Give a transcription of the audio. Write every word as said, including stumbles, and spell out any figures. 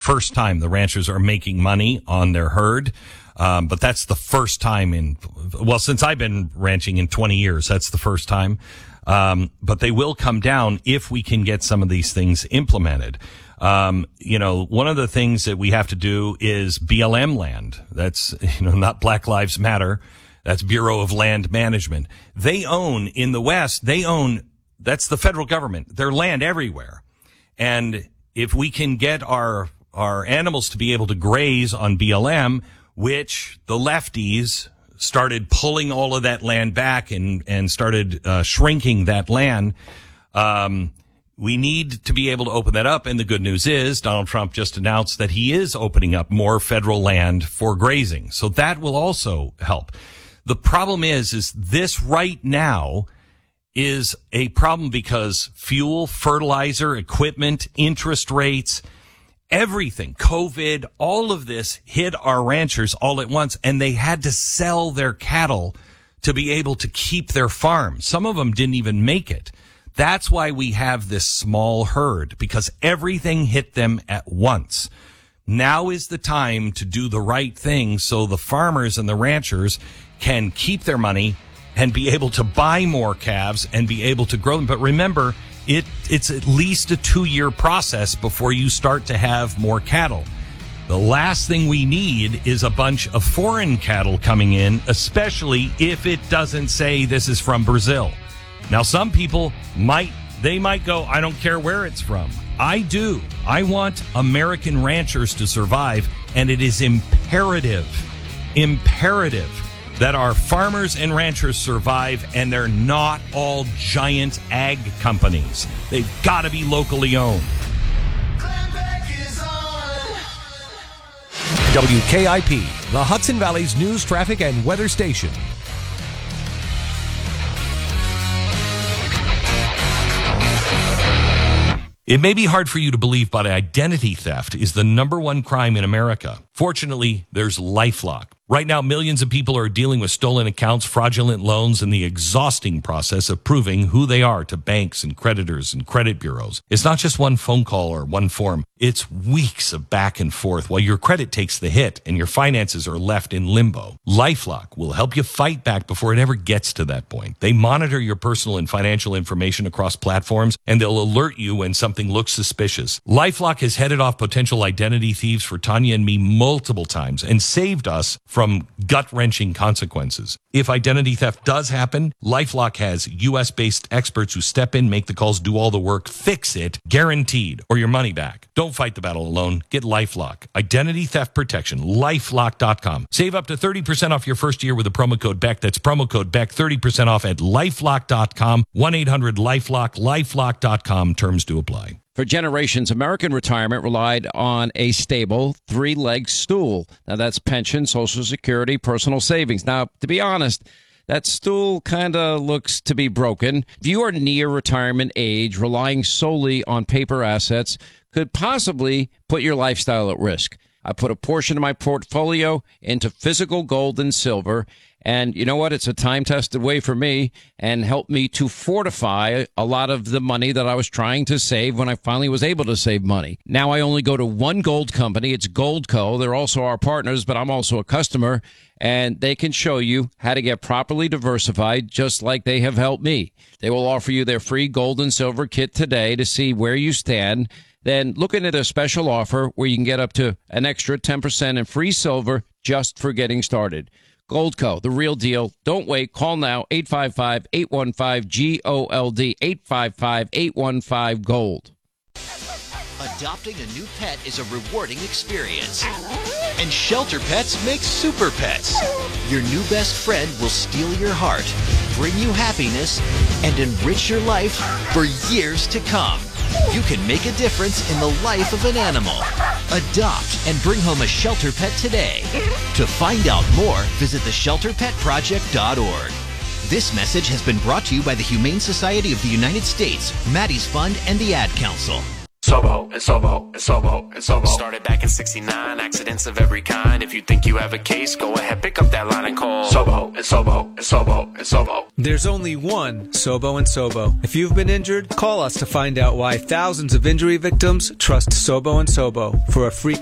first time the ranchers are making money on their herd. Um, but that's the first time in, well, since I've been ranching in twenty years, that's the first time. Um, but they will come down if we can get some of these things implemented. Um, you know, one of the things that we have to do is B L M land. That's, you know, not Black Lives Matter. That's Bureau of Land Management. They own, in the West, they own, that's the federal government, their land everywhere. And if we can get our, our animals to be able to graze on B L M, which the lefties started pulling all of that land back and, and started uh, shrinking that land. Um, we need to be able to open that up. And the good news is Donald Trump just announced that he is opening up more federal land for grazing. So that will also help. The problem is, is this right now is a problem because fuel, fertilizer, equipment, interest rates, everything, COVID, all of this hit our ranchers all at once, and they had to sell their cattle to be able to keep their farm. Some of them didn't even make it. That's why we have this small herd, because everything hit them at once. Now is the time to do the right thing so the farmers and the ranchers can keep their money and be able to buy more calves and be able to grow them. But remember, It, it's at least a two-year process before you start to have more cattle. The last thing we need is a bunch of foreign cattle coming in, especially if it doesn't say this is from Brazil. Now, some people might, they might go, I don't care where it's from. I do. I want American ranchers to survive, and it is imperative, imperative that our farmers and ranchers survive, and they're not all giant ag companies. They've got to be locally owned. W K I P, the Hudson Valley's news, traffic, and weather station. It may be hard for you to believe, but identity theft is the number one crime in America. Fortunately, there's LifeLock. Right now, millions of people are dealing with stolen accounts, fraudulent loans, and the exhausting process of proving who they are to banks and creditors and credit bureaus. It's not just one phone call or one form. It's weeks of back and forth while your credit takes the hit and your finances are left in limbo. LifeLock will help you fight back before it ever gets to that point. They monitor your personal and financial information across platforms, and they'll alert you when something looks suspicious. LifeLock has headed off potential identity thieves for Tanya and me multiple times and saved us from from gut-wrenching consequences. If identity theft does happen, LifeLock has U S-based experts who step in, make the calls, do all the work, fix it, guaranteed, or your money back. Don't fight the battle alone. Get LifeLock. Identity theft protection. LifeLock dot com. Save up to thirty percent off your first year with the promo code BECK. That's promo code BECK, thirty percent off at LifeLock dot com. one eight hundred LifeLock, LifeLock dot com. Terms do apply. For generations, American retirement relied on a stable, three-legged stool. Now, that's pension, Social Security, personal savings. Now, to be honest, that stool kind of looks to be broken. If you are near retirement age, relying solely on paper assets could possibly put your lifestyle at risk. I put a portion of my portfolio into physical gold and silver, and you know what? It's a time-tested way for me and helped me to fortify a lot of the money that I was trying to save when I finally was able to save money. Now I only go to one gold company. It's Goldco. They're also our partners, but I'm also a customer, and they can show you how to get properly diversified just like they have helped me. They will offer you their free gold and silver kit today to see where you stand. Then looking at a special offer where you can get up to an extra ten percent in free silver just for getting started. Goldco, the real deal. Don't wait. Call now, eight five five, eight one five, G O L D, eight five five, eight one five, GOLD. Adopting a new pet is a rewarding experience. And Shelter Pets makes super pets. Your new best friend will steal your heart, bring you happiness, and enrich your life for years to come. You can make a difference in the life of an animal. Adopt and bring home a shelter pet today. To find out more, visit the shelter pet project dot org. This message has been brought to you by the Humane Society of the United States, Maddie's Fund, and the Ad Council. Sobo and Sobo and Sobo and Sobo. Started back in sixty-nine, accidents of every kind. If you think you have a case, go ahead, pick up that line and call Sobo and Sobo and Sobo and Sobo. There's only one Sobo and Sobo. If you've been injured, call us to find out why thousands of injury victims trust Sobo and Sobo for a free